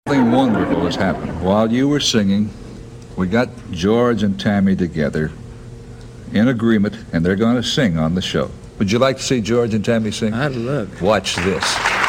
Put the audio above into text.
Something wonderful has happened. While you were singing, we got George and Tammy together in agreement, and they're going to sing on the show. Would you like to see George and Tammy sing? I'd love it. Watch this.